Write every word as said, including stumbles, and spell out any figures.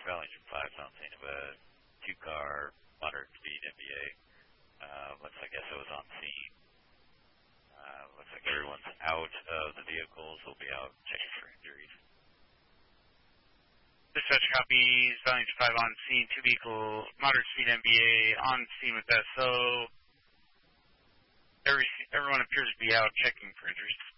Valley five on scene of a two-car, moderate speed M B A. Uh, looks like S O is on scene. Uh, looks like everyone's out of the vehicles. We'll be out checking for injuries. Dispatch copies, Valley five on scene, two vehicle, moderate speed M B A on scene with S O. Every, everyone appears to be out checking for injuries.